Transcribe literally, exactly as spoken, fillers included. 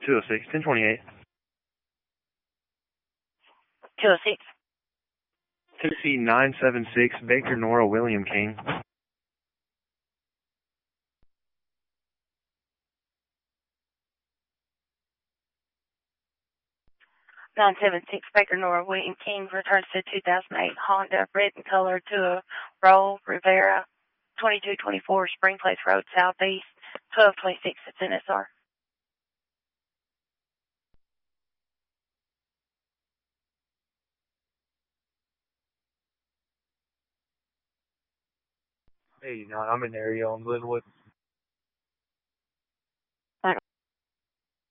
two oh six, ten twenty-eight. two oh six. Tennessee nine seven six, Baker Nora William King. nine seven six, Baker Nora William King returns to two thousand eight Honda, red in color, to a Roll Rivera, twenty-two twenty-four Spring Place Road, Southeast, twelve twenty-six, it's N S R. Hey, no, I'm in the area on Glenwood.